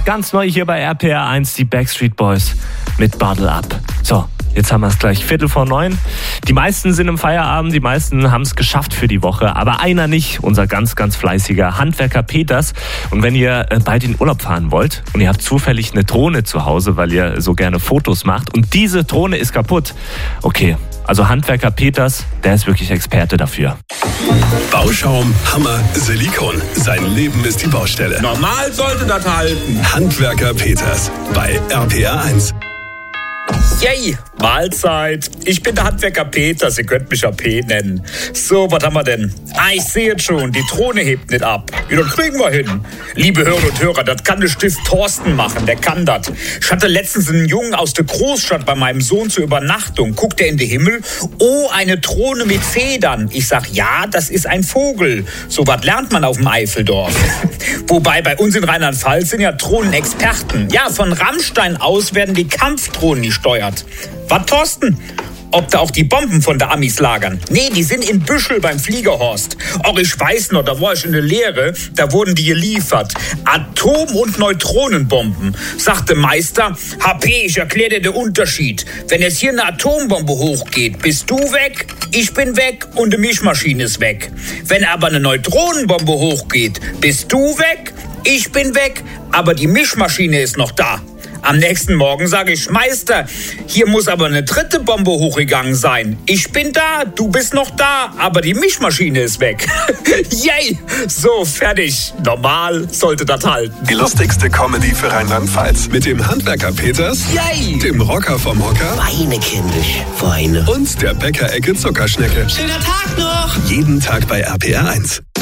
Ganz neu hier bei RPR 1, die Backstreet Boys mit Bottle Up. So, jetzt haben wir es gleich 8:45. Die meisten sind im Feierabend, die meisten haben es geschafft für die Woche, aber einer nicht, unser ganz, ganz fleißiger Handwerker Peters. Und wenn ihr bald in Urlaub fahren wollt und ihr habt zufällig eine Drohne zu Hause, weil ihr so gerne Fotos macht und diese Drohne ist kaputt, okay, also Handwerker Peters, der ist wirklich Experte dafür. Bauschaum, Hammer, Silikon. Sein Leben ist die Baustelle. Normal sollte das halten. Handwerker Peters bei RPR 1. Yay, Mahlzeit. Ich bin der Handwerker Peters, ihr könnt mich AP nennen. So, was haben wir denn? Ich sehe jetzt schon, die Drohne hebt nicht ab. Ja, das kriegen wir hin. Liebe Hörer und Hörer, das kann der Stift Thorsten machen, der kann das. Ich hatte letztens einen Jungen aus der Großstadt bei meinem Sohn zur Übernachtung. Guckt er in den Himmel? Oh, eine Drohne mit Federn. Ich sag, ja, das ist ein Vogel. So was lernt man auf dem Eifeldorf. Wobei bei uns in Rheinland-Pfalz sind ja Drohnenexperten. Ja, von Rammstein aus werden die Kampfdrohnen gesteuert. Was, Thorsten? Ob da auch die Bomben von der Amis lagern? Nee, die sind in Büschel beim Fliegerhorst. Auch ich weiß noch, da war ich in der Lehre, da wurden die geliefert. Atom- und Neutronenbomben. Sagte Meister, HP, ich erkläre dir den Unterschied. Wenn jetzt hier eine Atombombe hochgeht, bist du weg, ich bin weg und die Mischmaschine ist weg. Wenn aber eine Neutronenbombe hochgeht, bist du weg, ich bin weg, aber die Mischmaschine ist noch da. Am nächsten Morgen sage ich, Meister, hier muss aber eine dritte Bombe hochgegangen sein. Ich bin da, du bist noch da, aber die Mischmaschine ist weg. Yay! So, fertig. Normal sollte das halten. Die lustigste Comedy für Rheinland-Pfalz. Mit dem Handwerker Peters, Yay! dem Rocker vom Hocker Weine, kindisch, Weine. und der Bäckerecke Zuckerschnecke. Schöner Tag noch! Jeden Tag bei RPR 1.